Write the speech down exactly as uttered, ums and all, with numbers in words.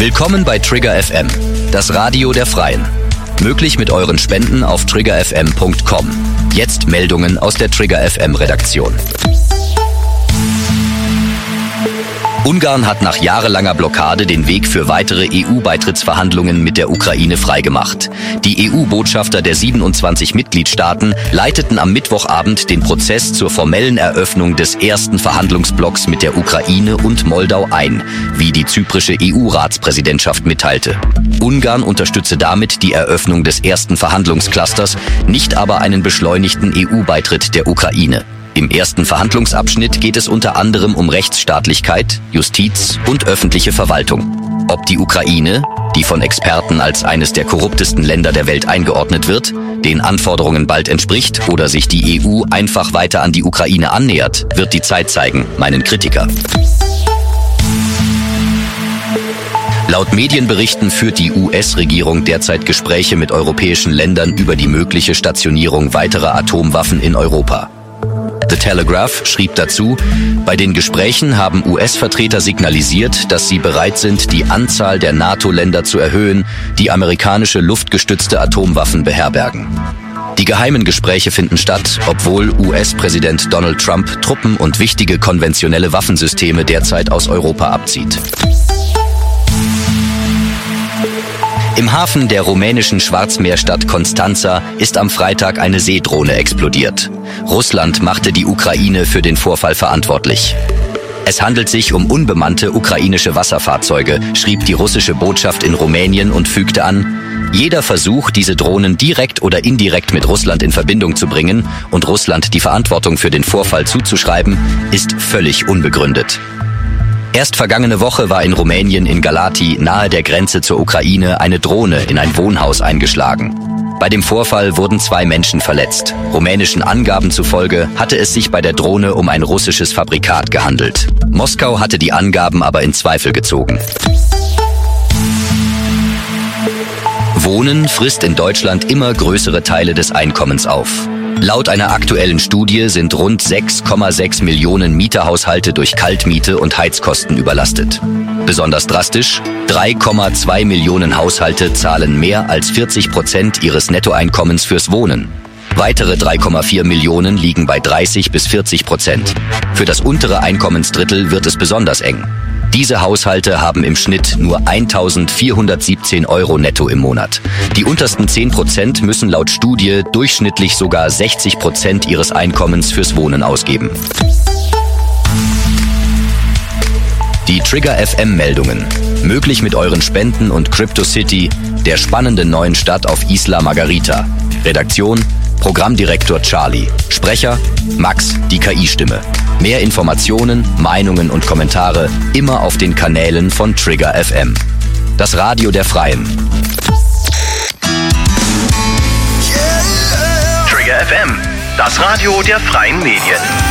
Willkommen bei Trigger F M, das Radio der Freien. Möglich mit euren Spenden auf trigger f m punkt com. Jetzt Meldungen aus der Trigger F M Redaktion. Ungarn hat nach jahrelanger Blockade den Weg für weitere E U-Beitrittsverhandlungen mit der Ukraine freigemacht. Die E U-Botschafter der siebenundzwanzig Mitgliedstaaten leiteten am Mittwochabend den Prozess zur formellen Eröffnung des ersten Verhandlungsblocks mit der Ukraine und Moldau ein, wie die zyprische E U-Ratspräsidentschaft mitteilte. Ungarn unterstütze damit die Eröffnung des ersten Verhandlungsclusters, nicht aber einen beschleunigten E U-Beitritt der Ukraine. Im ersten Verhandlungsabschnitt geht es unter anderem um Rechtsstaatlichkeit, Justiz und öffentliche Verwaltung. Ob die Ukraine, die von Experten als eines der korruptesten Länder der Welt eingeordnet wird, den Anforderungen bald entspricht oder sich die E U einfach weiter an die Ukraine annähert, wird die Zeit zeigen, meinen Kritiker. Laut Medienberichten führt die U S-Regierung derzeit Gespräche mit europäischen Ländern über die mögliche Stationierung weiterer Atomwaffen in Europa. The Telegraph schrieb dazu, bei den Gesprächen haben U S-Vertreter signalisiert, dass sie bereit sind, die Anzahl der NATO-Länder zu erhöhen, die amerikanische luftgestützte Atomwaffen beherbergen. Die geheimen Gespräche finden statt, obwohl U S-Präsident Donald Trump Truppen und wichtige konventionelle Waffensysteme derzeit aus Europa abzieht. Im Hafen der rumänischen Schwarzmeerstadt Constanța ist am Freitag eine Seedrohne explodiert. Russland machte die Ukraine für den Vorfall verantwortlich. Es handelt sich um unbemannte ukrainische Wasserfahrzeuge, schrieb die russische Botschaft in Rumänien und fügte an, jeder Versuch, diese Drohnen direkt oder indirekt mit Russland in Verbindung zu bringen und Russland die Verantwortung für den Vorfall zuzuschreiben, ist völlig unbegründet. Erst vergangene Woche war in Rumänien in Galați nahe der Grenze zur Ukraine eine Drohne in ein Wohnhaus eingeschlagen. Bei dem Vorfall wurden zwei Menschen verletzt. Rumänischen Angaben zufolge hatte es sich bei der Drohne um ein russisches Fabrikat gehandelt. Moskau hatte die Angaben aber in Zweifel gezogen. Wohnen frisst in Deutschland immer größere Teile des Einkommens auf. Laut einer aktuellen Studie sind rund sechs Komma sechs Millionen Mieterhaushalte durch Kaltmiete und Heizkosten überlastet. Besonders drastisch, drei Komma zwei Millionen Haushalte zahlen mehr als vierzig Prozent ihres Nettoeinkommens fürs Wohnen. Weitere drei Komma vier Millionen liegen bei dreißig bis vierzig Prozent. Für das untere Einkommensdrittel wird es besonders eng. Diese Haushalte haben im Schnitt nur eintausendvierhundertsiebzehn Euro netto im Monat. Die untersten zehn Prozent müssen laut Studie durchschnittlich sogar sechzig Prozent ihres Einkommens fürs Wohnen ausgeben. Die Trigger F M-Meldungen. Möglich mit euren Spenden und Crypto City, der spannenden neuen Stadt auf Isla Margarita. Redaktion: Programmdirektor Charlie. Sprecher: Max, die K I-Stimme. Mehr Informationen, Meinungen und Kommentare immer auf den Kanälen von Trigger F M. Das Radio der Freien. Trigger F M, das Radio der Freien Medien.